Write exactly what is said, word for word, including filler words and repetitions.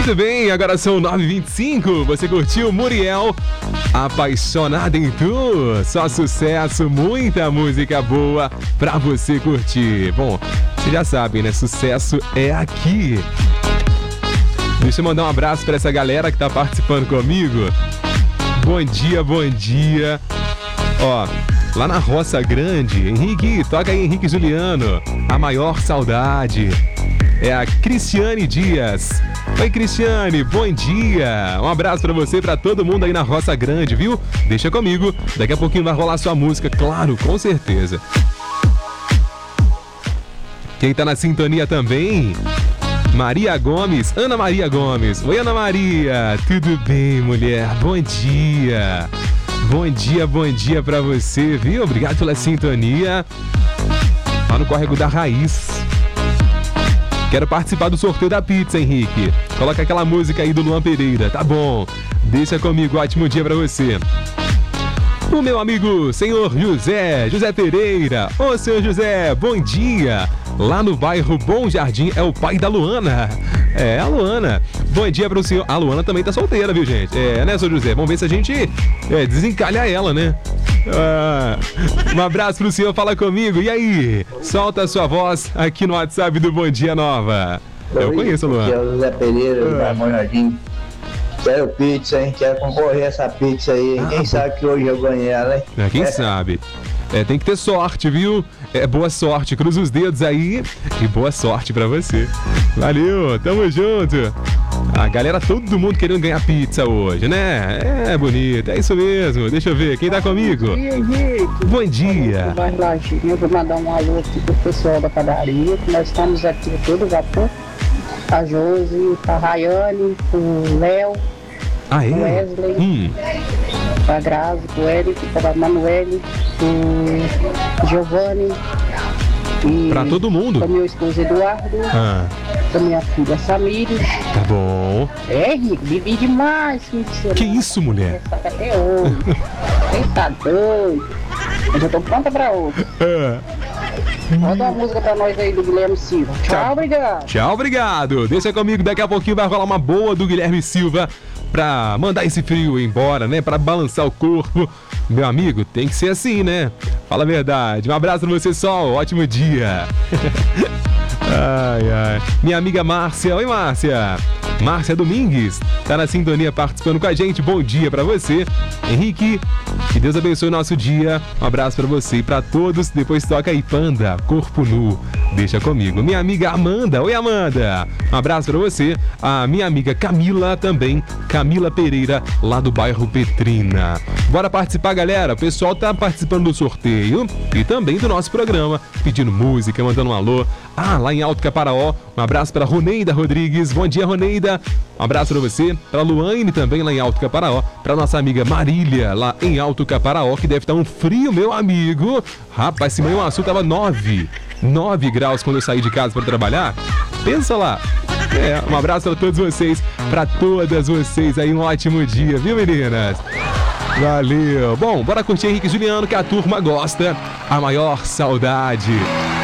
Muito bem, agora são nove e vinte e cinco. Você curtiu Muriel, Apaixonada em Tu? Só sucesso, muita música boa pra você curtir. Bom, você já sabe, né? Sucesso é aqui. Deixa eu mandar um abraço pra essa galera que tá participando comigo. Bom dia, bom dia. Ó, lá na Roça Grande, Henrique, toca aí Henrique Juliano, A Maior Saudade. É a Cristiane Dias. Oi, Cristiane, bom dia. Um abraço pra você e pra todo mundo aí na Roça Grande, viu? Deixa comigo, daqui a pouquinho vai rolar sua música, claro, com certeza. Quem tá na sintonia também? Maria Gomes, Ana Maria Gomes. Oi, Ana Maria, tudo bem, mulher? Bom dia. Bom dia, bom dia pra você, viu? Obrigado pela sintonia. Lá no Córrego da Raiz. Quero participar do sorteio da pizza, Henrique. Coloca aquela música aí do Luan Pereira, tá bom? Deixa comigo, ótimo dia pra você. O meu amigo, senhor José, José Pereira. Ô, senhor José, bom dia. Lá no bairro Bom Jardim é o pai da Luana. É, a Luana. Bom dia pro senhor. A Luana também tá solteira, viu, gente? É, né, senhor José? Vamos ver se a gente é, desencalha ela, né? Ah, um abraço pro senhor, fala comigo. E aí? Solta a sua voz aqui no WhatsApp do Bom Dia Nova. Eu Oi, conheço a Luana. Aqui é o José Pereira, do Ah. Bom Jardim. Quero pizza, hein? Quero concorrer a essa pizza aí. Ah, Quem bom. sabe que hoje eu ganhei ela, hein? É, quem sabe? É, tem que ter sorte, viu? É, boa sorte, cruza os dedos aí e boa sorte pra você. Valeu, tamo junto. A galera, todo mundo querendo ganhar pizza hoje, né? É bonito, é isso mesmo. Deixa eu ver, quem tá comigo? Bom dia, gente. Bom dia. Vai lá, gente. Eu vou mandar um alô aqui pro pessoal da padaria, que nós estamos aqui a todo vapor. A Josi, a Rayane, o Léo, Ah, é? o Wesley, Hum, a Grazi, o Eric, a Manuele, o Giovanni. E pra todo mundo. o meu esposo Eduardo, Ah, a minha filha Samires. tá bom. É, Rico, bebi demais, fim de semana. Que isso, mulher? Saca até hoje. Quem tá doido? Eu já tô pronta pra outra. Ah, Manda uma música pra nós aí do Guilherme Silva. Tchau, Tá. obrigado. tchau, obrigado. Deixa comigo, daqui a pouquinho vai rolar uma boa do Guilherme Silva pra mandar esse frio embora, né? Pra balançar o corpo. Meu amigo, tem que ser assim, né? Fala a verdade. Um abraço pra você, Sol. Ótimo dia. Ai, ai. Minha amiga Márcia. Oi, Márcia. Márcia Domingues tá na sintonia participando com a gente. Bom dia pra você. Henrique, que Deus abençoe o nosso dia. Um abraço pra você e pra todos. Depois toca aí, Panda, Corpo Nu. Deixa comigo. Minha amiga Amanda. Oi, Amanda. Um abraço pra você. A minha amiga Camila também. Camila Pereira, lá do bairro Petrina. Bora participar, galera. O pessoal tá participando do sorteio e também do nosso programa, pedindo música, mandando um alô. Ah, lá em Alto Caparaó. Um abraço pra Roneida Rodrigues. Bom dia, Roneida. Um abraço pra você. Pra Luane também, lá em Alto Caparaó. Pra nossa amiga Marília, lá em Alto Caparaó, que deve estar um frio, meu amigo. Rapaz, esse manhã tava nove. nove graus quando eu saí de casa para trabalhar. Pensa lá. É, um abraço pra todos vocês, pra todas vocês aí, um ótimo dia, viu, meninas? Valeu. Bom, bora curtir Henrique Juliano, que a turma gosta. A Maior Saudade.